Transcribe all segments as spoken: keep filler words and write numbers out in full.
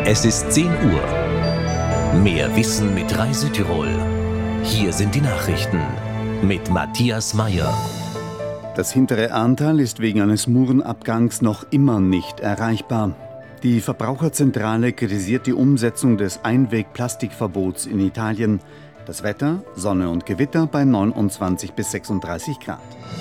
Es ist zehn Uhr. Mehr Wissen mit Rai Südtirol. Hier sind die Nachrichten mit Matthias Meyer. Das hintere Ahrntal ist wegen eines Murenabgangs noch immer nicht erreichbar. Die Verbraucherzentrale kritisiert die Umsetzung des Einweg-Plastikverbots in Italien. Das Wetter, Sonne und Gewitter bei neunundzwanzig bis sechsunddreißig Grad.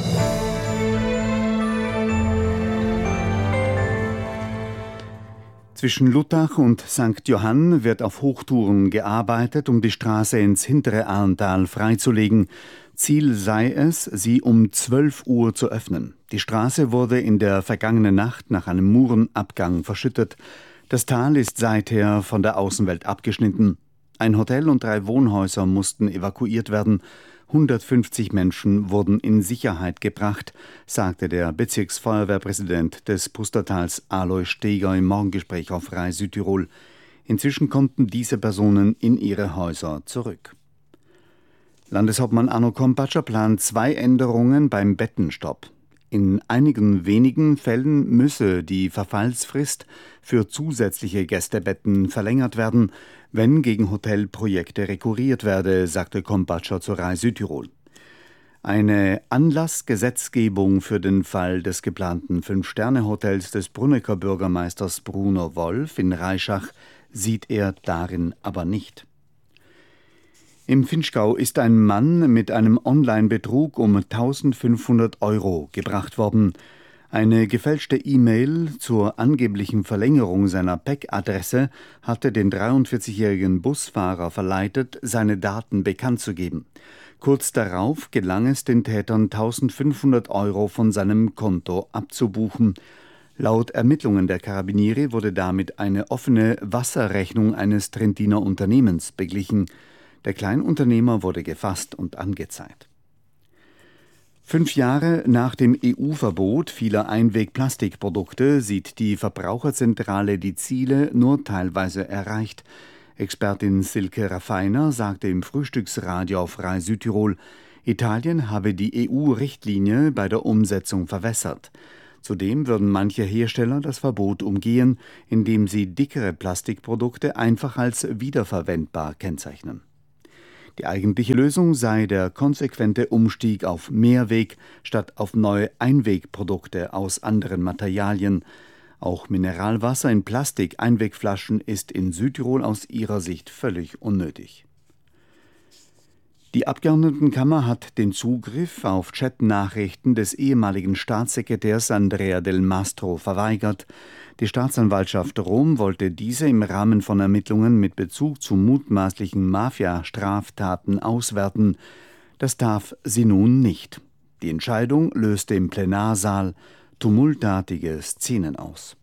Zwischen Luttach und Sankt Johann wird auf Hochtouren gearbeitet, um die Straße ins hintere Ahrntal freizulegen. Ziel sei es, sie um zwölf Uhr zu öffnen. Die Straße wurde in der vergangenen Nacht nach einem Murenabgang verschüttet. Das Tal ist seither von der Außenwelt abgeschnitten. Ein Hotel und drei Wohnhäuser mussten evakuiert werden. hundertfünfzig Menschen wurden in Sicherheit gebracht, sagte der Bezirksfeuerwehrpräsident des Pustertals Alois Steger im Morgengespräch auf Rai Südtirol. Inzwischen konnten diese Personen in ihre Häuser zurück. Landeshauptmann Arno Kompatscher plant zwei Änderungen beim Bettenstopp. In einigen wenigen Fällen müsse die Verfallsfrist für zusätzliche Gästebetten verlängert werden, wenn gegen Hotelprojekte rekurriert werde, sagte Kompatscher zu Rai Südtirol. Eine Anlassgesetzgebung für den Fall des geplanten Fünf-Sterne-Hotels des Brunnecker Bürgermeisters Bruno Wolf in Reischach sieht er darin aber nicht. Im Vinschgau ist ein Mann mit einem Online-Betrug um eintausendfünfhundert Euro gebracht worden. Eine gefälschte E-Mail zur angeblichen Verlängerung seiner P E C-Adresse hatte den dreiundvierzigjährigen Busfahrer verleitet, seine Daten bekannt zu geben. Kurz darauf gelang es den Tätern, eintausendfünfhundert Euro von seinem Konto abzubuchen. Laut Ermittlungen der Carabinieri wurde damit eine offene Wasserrechnung eines Trentiner Unternehmens beglichen. Der Kleinunternehmer wurde gefasst und angezeigt. Fünf Jahre nach dem E U-Verbot vieler Einweg-Plastikprodukte sieht die Verbraucherzentrale die Ziele nur teilweise erreicht. Expertin Silke Raffiner sagte im Frühstücksradio auf Rai Südtirol, Italien habe die E U-Richtlinie bei der Umsetzung verwässert. Zudem würden manche Hersteller das Verbot umgehen, indem sie dickere Plastikprodukte einfach als wiederverwendbar kennzeichnen. Die eigentliche Lösung sei der konsequente Umstieg auf Mehrweg statt auf neue Einwegprodukte aus anderen Materialien. Auch Mineralwasser in Plastik-Einwegflaschen ist in Südtirol aus ihrer Sicht völlig unnötig. Die Abgeordnetenkammer hat den Zugriff auf Chatnachrichten des ehemaligen Staatssekretärs Andrea Del Mastro verweigert. Die Staatsanwaltschaft Rom wollte diese im Rahmen von Ermittlungen mit Bezug zu mutmaßlichen Mafia-Straftaten auswerten. Das darf sie nun nicht. Die Entscheidung löste im Plenarsaal tumultartige Szenen aus.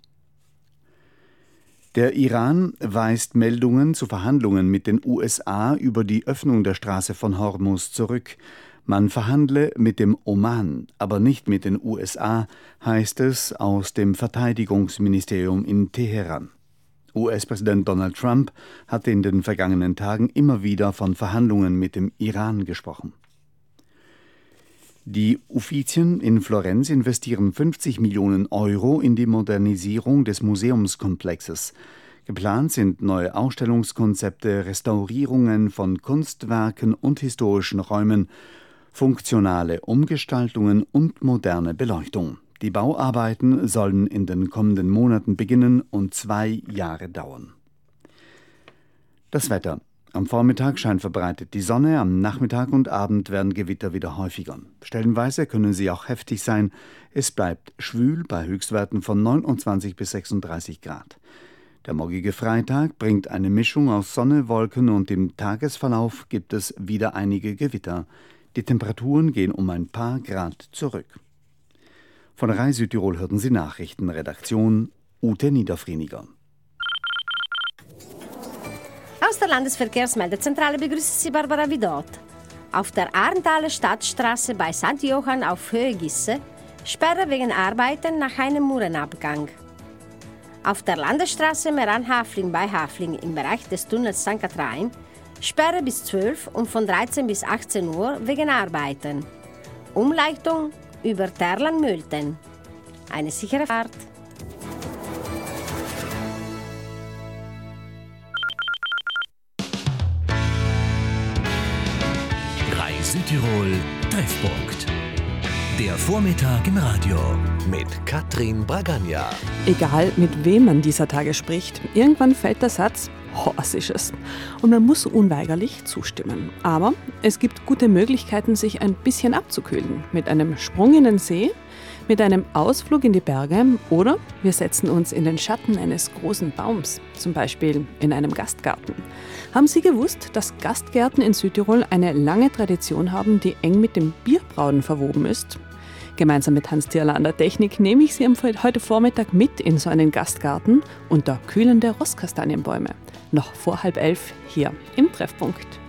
Der Iran weist Meldungen zu Verhandlungen mit den U S A über die Öffnung der Straße von Hormuz zurück. Man verhandle mit dem Oman, aber nicht mit den U S A, heißt es aus dem Verteidigungsministerium in Teheran. U S-Präsident Donald Trump hatte in den vergangenen Tagen immer wieder von Verhandlungen mit dem Iran gesprochen. Die Uffizien in Florenz investieren fünfzig Millionen Euro in die Modernisierung des Museumskomplexes. Geplant sind neue Ausstellungskonzepte, Restaurierungen von Kunstwerken und historischen Räumen, funktionale Umgestaltungen und moderne Beleuchtung. Die Bauarbeiten sollen in den kommenden Monaten beginnen und zwei Jahre dauern. Das Wetter. Am Vormittag scheint verbreitet die Sonne, am Nachmittag und Abend werden Gewitter wieder häufiger. Stellenweise können sie auch heftig sein. Es bleibt schwül bei Höchstwerten von neunundzwanzig bis sechsunddreißig Grad. Der morgige Freitag bringt eine Mischung aus Sonne, Wolken und im Tagesverlauf gibt es wieder einige Gewitter. Die Temperaturen gehen um ein paar Grad zurück. Von Rai Südtirol hörten Sie Nachrichten, Redaktion Ute Niederfrieniger. Aus der Landesverkehrsmeldezentrale begrüßt Sie Barbara Vidot. Auf der Ahrntaler Stadtstraße bei Sankt Johann auf Höhe Gisse Sperre wegen Arbeiten nach einem Murenabgang. Auf der Landesstraße Meran-Hafling bei Hafling im Bereich des Tunnels Sankt Katharin Sperre bis zwölf und von dreizehn bis achtzehn Uhr wegen Arbeiten. Umleitung über Terlan-Mülten. Eine sichere Fahrt. Südtirol Treffpunkt. Der Vormittag im Radio mit Katrin Bragagna. Egal, mit wem man dieser Tage spricht, irgendwann fällt der Satz, Horst ist es. Und man muss unweigerlich zustimmen. Aber es gibt gute Möglichkeiten, sich ein bisschen abzukühlen. Mit einem Sprung in den See, mit einem Ausflug in die Berge oder wir setzen uns in den Schatten eines großen Baums, zum Beispiel in einem Gastgarten. Haben Sie gewusst, dass Gastgärten in Südtirol eine lange Tradition haben, die eng mit dem Bierbrauen verwoben ist? Gemeinsam mit Hans Thierler an der Technik nehme ich Sie heute Vormittag mit in so einen Gastgarten unter kühlende Rosskastanienbäume. Noch vor halb elf hier im Treffpunkt.